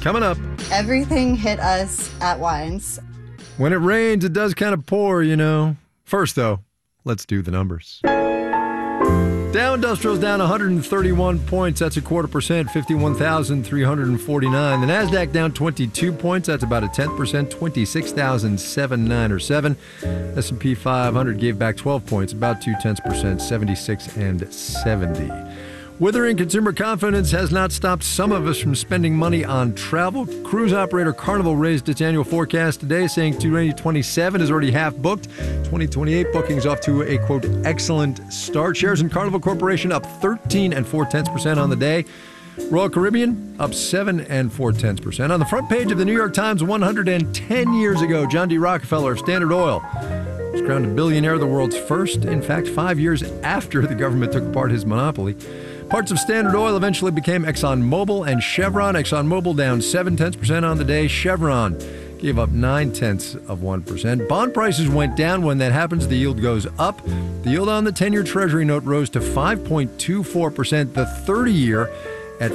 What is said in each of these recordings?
coming up. Everything hit us at once. When it rains, it does kind of pour, you know. First, though, let's do the numbers. Dow Industrial's down 131 points. That's 0.25%, 51,349. The NASDAQ down 22 points. That's about 0.1%, 26,797. S&P 500 gave back 12 points, about 0.2%, 76,070. Withering consumer confidence has not stopped some of us from spending money on travel. Cruise operator Carnival raised its annual forecast today, saying 2027 is already half booked. 2028 bookings off to a, quote, excellent start. Shares in Carnival Corporation up 13.4% on the day. Royal Caribbean up 7.4%. On the front page of the New York Times 110 years ago, John D. Rockefeller of Standard Oil was crowned a billionaire, the world's first. In fact, 5 years after the government took apart his monopoly. Parts of Standard Oil eventually became ExxonMobil and Chevron. ExxonMobil down 0.7% on the day. Chevron gave up 0.9%. Bond prices went down. When that happens, the yield goes up. The yield on the 10-year Treasury note rose to 5.24%. The 30-year at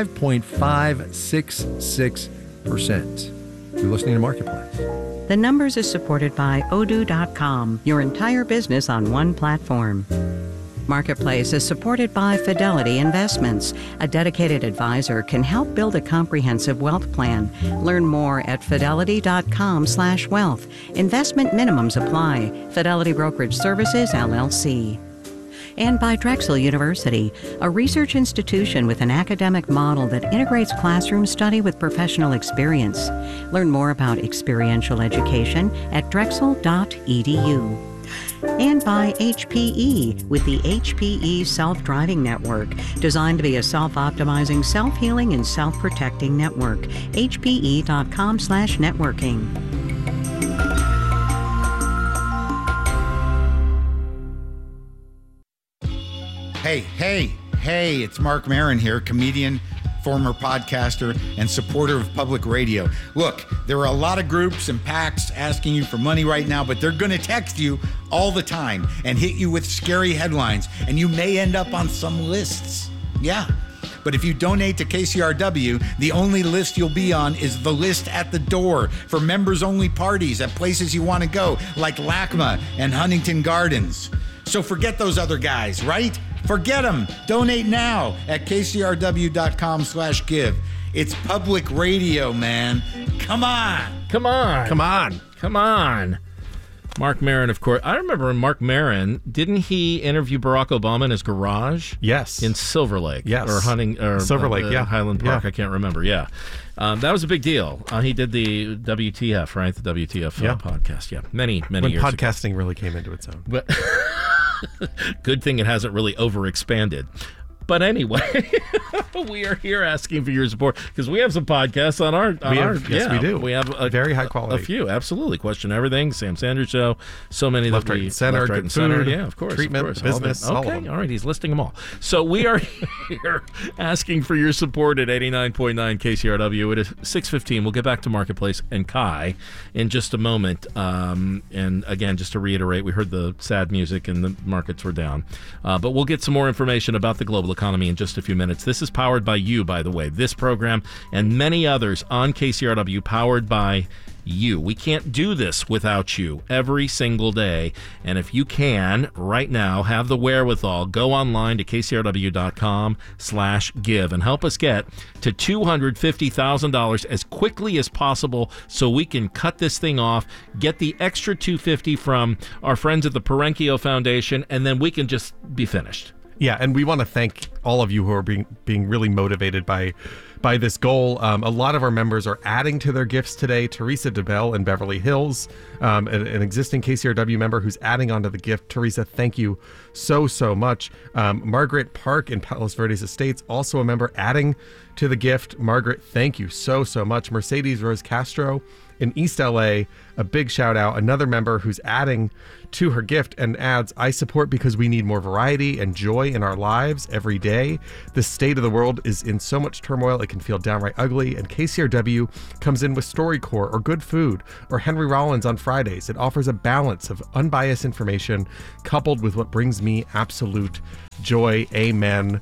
5.566%. You're listening to Marketplace. The Numbers is supported by Odoo.com, your entire business on one platform. Marketplace is supported by Fidelity Investments. A dedicated advisor can help build a comprehensive wealth plan. Learn more at fidelity.com/wealth. Investment minimums apply. Fidelity Brokerage Services, LLC. And by Drexel University, a research institution with an academic model that integrates classroom study with professional experience. Learn more about experiential education at drexel.edu. And by HPE with the HPE Self-Driving Network, designed to be a self-optimizing, self-healing, and self-protecting network. HPE.com/networking. Hey, it's Mark Maron here, comedian, former podcaster, and supporter of public radio. Look, there are a lot of groups and PACs asking you for money right now, but they're going to text you all the time and hit you with scary headlines, and you may end up on some lists. Yeah. But if you donate to KCRW, the only list you'll be on is the list at the door for members-only parties at places you want to go, like LACMA and Huntington Gardens. So forget those other guys, right? Forget them. Donate now at kcrw.com/give. It's public radio, man. Come on. Mark Maron, of course. I remember Mark Maron, didn't he interview Barack Obama in his garage? Yes. In Silver Lake. Yes. Or Silver Lake, yeah. Highland Park, Yeah. I can't remember, yeah. That was a big deal. He did the WTF, right? The WTF podcast, yeah. Many years ago. When podcasting really came into its own. But good thing it hasn't really overexpanded. But anyway, we are here asking for your support because we have some podcasts on our. Yes, we do. We have a very high quality. A few, absolutely. Question Everything, Sam Sanders Show, so many Left, that Right, and Center, Left, Right, and Center. Yeah, of course. Treatment, of course. business, all of okay, them. all right. He's listing them all. So we are here asking for your support at 89.9 KCRW. It is 6:15. We'll get back to Marketplace and Kai in just a moment. And again, just to reiterate, we heard the sad music and the markets were down. But we'll get some more information about the global economy in just a few minutes. This is powered by you, by the way. This program and many others on KCRW powered by you. We can't do this without you every single day. And if you can, right now, have the wherewithal, go online to kcrw.com/give and help us get to $250,000 as quickly as possible so we can cut this thing off, get the extra $250,000 from our friends at the Perenchio Foundation, and then we can just be finished. Yeah, and we want to thank all of you who are being really motivated by this goal. A lot of our members are adding to their gifts today. Teresa DeBell in Beverly Hills, an existing KCRW member who's adding onto the gift. Teresa, thank you so much. Margaret Park in Palos Verdes Estates, also a member, adding to the gift. Margaret, thank you so much. Mercedes Rose Castro in East LA, a big shout out. Another member who's adding to her gift and adds, I support because we need more variety and joy in our lives every day. The state of the world is in so much turmoil, it can feel downright ugly, and KCRW comes in with StoryCorps or Good Food or Henry Rollins on Fridays. It offers a balance of unbiased information coupled with what brings me absolute joy. Amen.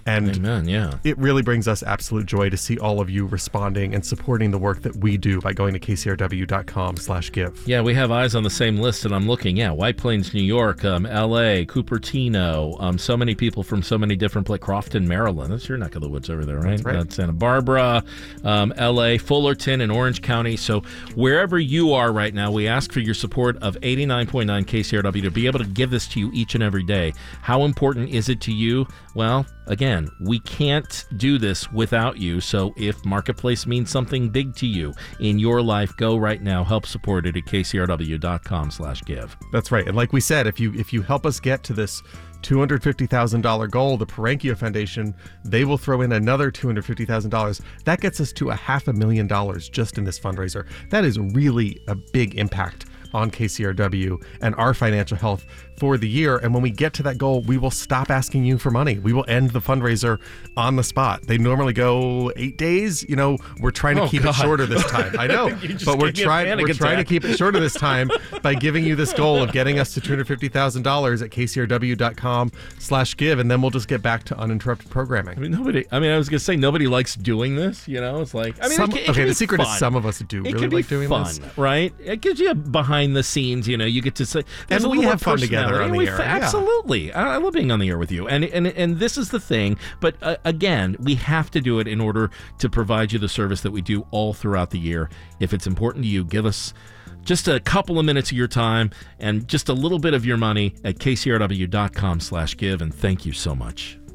And Amen, yeah. it really brings us absolute joy to see all of you responding and supporting the work that we do by going to kcrw.com/give. Yeah, we have eyes on the same list that I'm looking at. White Plains, New York, L.A., Cupertino, so many people from so many different places. Crofton, Maryland. That's your neck of the woods over there, right? That's right. Santa Barbara, L.A., Fullerton, and Orange County. So wherever you are right now, we ask for your support of 89.9 KCRW to be able to give this to you each and every day. How important is it to you? Well, again, we can't do this without you. So if Marketplace means something big to you in your life, go right now. Help support it at kcrw.com/give. That's right. And like we said, if you help us get to this $250,000 goal, the Parankio Foundation, they will throw in another $250,000. That gets us to $500,000 just in this fundraiser. That is really a big impact on KCRW and our financial health for the year. And when we get to that goal, we will stop asking you for money. We will end the fundraiser on the spot. They normally go 8 days. You know, we're trying to keep it shorter this time. I know, but we're trying to keep it shorter this time by giving you this goal of getting us to $250,000 at kcrw.com/give, and then we'll just get back to uninterrupted programming. I was going to say nobody likes doing this, you know? It's like, the secret is some of us do really like doing this. Right? It gives you a behind the scenes, you know, you get to say, and we have fun together on the air. Absolutely. I love being on the air with you. And this is the thing. But again, we have to do it in order to provide you the service that we do all throughout the year. If it's important to you, give us just a couple of minutes of your time and just a little bit of your money at kcrw.com/give. And thank you so much.